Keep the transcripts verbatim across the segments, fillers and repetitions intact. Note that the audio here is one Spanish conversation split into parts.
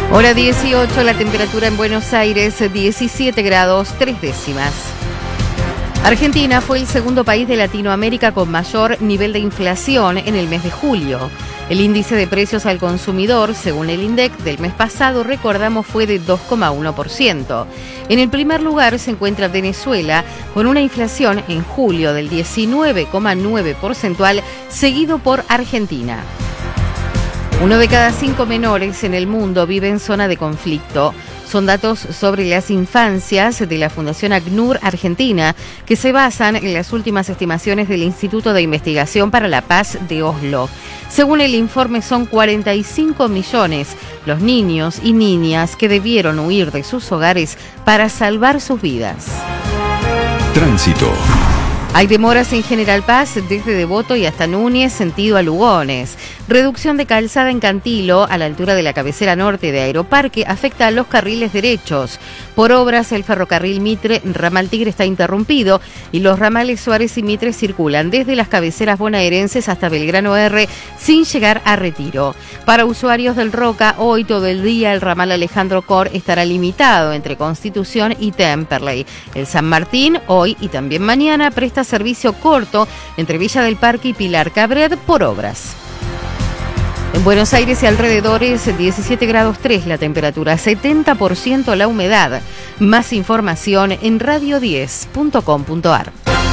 Hora dieciocho, la temperatura en Buenos Aires, diecisiete grados, tres décimas. Argentina fue el segundo país de Latinoamérica con mayor nivel de inflación en el mes de julio. El índice de precios al consumidor, según el INDEC del mes pasado, recordamos, fue de dos coma uno por ciento. En el primer lugar se encuentra Venezuela, con una inflación en julio del diecinueve coma nueve porcentual, seguido por Argentina. Uno de cada cinco menores en el mundo vive en zona de conflicto. Son datos sobre las infancias de la Fundación ACNUR Argentina, que se basan en las últimas estimaciones del Instituto de Investigación para la Paz de Oslo. Según el informe, son cuarenta y cinco millones los niños y niñas que debieron huir de sus hogares para salvar sus vidas. Tránsito. Hay demoras en General Paz desde Devoto y hasta Núñez, sentido a Lugones. Reducción de calzada en Cantilo, a la altura de la cabecera norte de Aeroparque, afecta a los carriles derechos. Por obras, el ferrocarril Mitre, ramal Tigre, está interrumpido y los ramales Suárez y Mitre circulan desde las cabeceras bonaerenses hasta Belgrano R sin llegar a Retiro. Para usuarios del Roca, hoy todo el día el ramal Alejandro Cor estará limitado entre Constitución y Temperley. El San Martín, hoy y también mañana, presta servicio corto entre Villa del Parque y Pilar Cabret por obras. En Buenos Aires y alrededores, diecisiete grados tres la temperatura, setenta por ciento la humedad. Más información en radio diez punto com punto ar.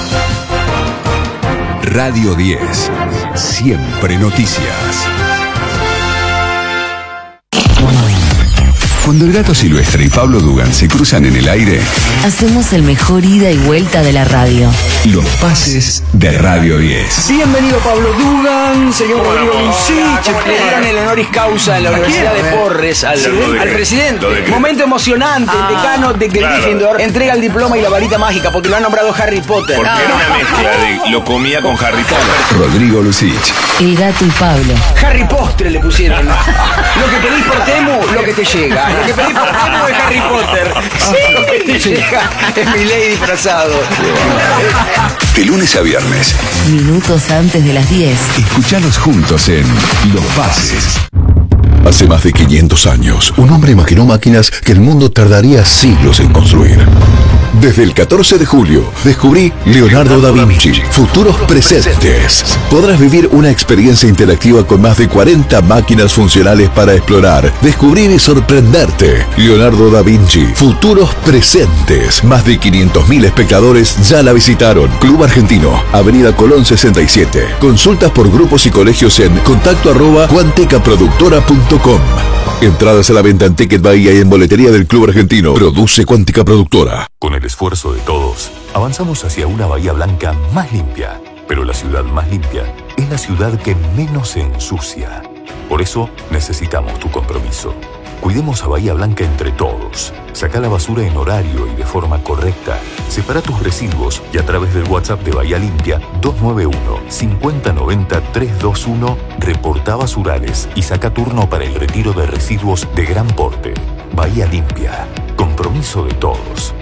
Radio diez. Siempre noticias. Cuando el Gato Silvestre y Pablo Dugan se cruzan en el aire, hacemos el mejor ida y vuelta de la radio. Los pases de Radio diez. Bienvenido Pablo Dugan, señor Rodrigo Lucich. Le dieron el honoris causa en la Universidad de Porres al, al presidente. Momento emocionante, el decano de Gryffindor entrega el diploma y la varita mágica porque lo han nombrado Harry Potter. Porque era una mezcla de lo comía con Harry Potter. Rodrigo Lucich. El Gato y Pablo. Harry Postre le pusieron. Lo que pedís por Temu, lo que te llega. Lo que pedís por Temu es Harry Potter. Sí. Lo que te llega es Milady disfrazado. De lunes a viernes, minutos antes de las diez. Escuchanos juntos en Los Pases. Hace más de quinientos años, un hombre imaginó máquinas que el mundo tardaría siglos en construir. Desde el catorce de julio, descubrí Leonardo da Vinci, Futuros Presentes. Podrás vivir una experiencia interactiva con más de cuarenta máquinas funcionales para explorar, descubrir y sorprenderte. Leonardo da Vinci, Futuros Presentes. Más de quinientos mil espectadores ya la visitaron. Club Argentino, Avenida Colón sesenta y siete. Consultas por grupos y colegios en contacto arroba cuanticaproductora punto com. Entradas a la venta en Ticket Bahía y en boletería del Club Argentino. Produce Cuántica Productora. Con el esfuerzo de todos, avanzamos hacia una Bahía Blanca más limpia. Pero la ciudad más limpia es la ciudad que menos se ensucia. Por eso necesitamos tu compromiso. Cuidemos a Bahía Blanca entre todos. Saca la basura en horario y de forma correcta. Separa tus residuos y a través del WhatsApp de Bahía Limpia dos nueve uno, cinco cero nueve cero, tres dos uno reporta basurales y saca turno para el retiro de residuos de gran porte. Bahía Limpia. Compromiso de todos.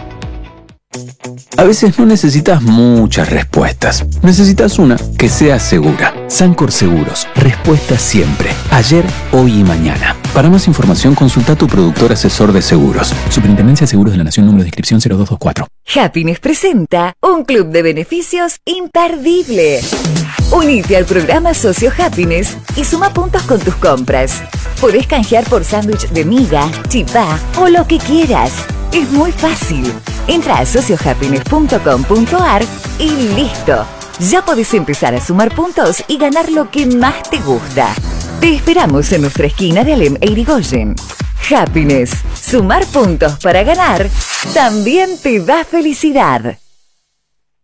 A veces no necesitas muchas respuestas. Necesitas una que sea segura. Sancor Seguros. Respuesta siempre. Ayer, hoy y mañana. Para más información, consulta a tu productor asesor de seguros. Superintendencia de Seguros de la Nación, número de inscripción cero dos dos cuatro. Happiness presenta un club de beneficios imperdible. Unite al programa Socio Happiness y suma puntos con tus compras. Podés canjear por sándwich de miga, chipá o lo que quieras. Es muy fácil. Entra a socio happiness punto com punto ar y listo. Ya podés empezar a sumar puntos y ganar lo que más te gusta. Te esperamos en nuestra esquina de Alem e Irigoyen. Happiness. Sumar puntos para ganar también te da felicidad.